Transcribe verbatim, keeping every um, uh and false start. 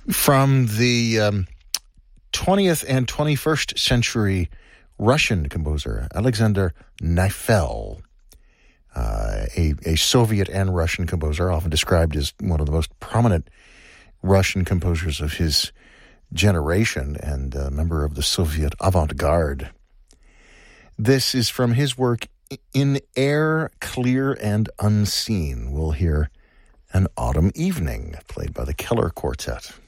From the um, twentieth and twenty-first century Russian composer Alexander Neifel, uh, a, a Soviet and Russian composer, often described as one of the most prominent Russian composers of his generation and a member of the Soviet avant-garde. This is from his work, In Air Clear and Unseen. We'll hear An Autumn Evening, played by the Keller Quartet.